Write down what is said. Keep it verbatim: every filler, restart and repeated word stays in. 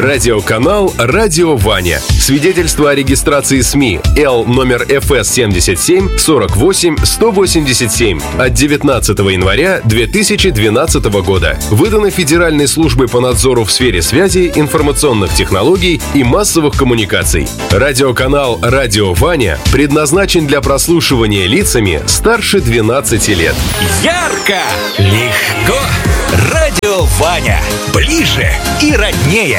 Радиоканал «Радио Ваня». Свидетельство о регистрации СМИ Л номер эф эс семьдесят семь сорок восемь сто восемьдесят семь от девятнадцатого января две тысячи двенадцатого года. Выдано Федеральной службой по надзору в сфере связи, информационных технологий и массовых коммуникаций. Радиоканал «Радио Ваня» предназначен для прослушивания лицами старше двенадцати лет. Ярко, легко. Радио Ваня. Ближе и роднее.